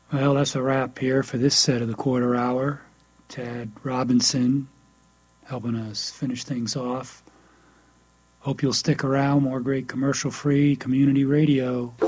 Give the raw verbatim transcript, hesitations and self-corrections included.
Well, that's a wrap here for this set of the quarter hour. Tad Robinson helping us finish things off. Hope you'll stick around. More great commercial-free community radio.